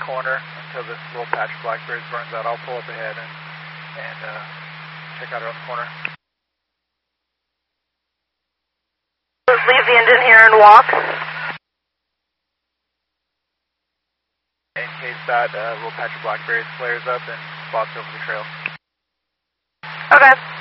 corner until this little patch of blackberries burns out. I'll pull up ahead and check out around the corner. Leave the engine here and walk. In case that little patch of blackberries flares up and spots over the trail. Okay.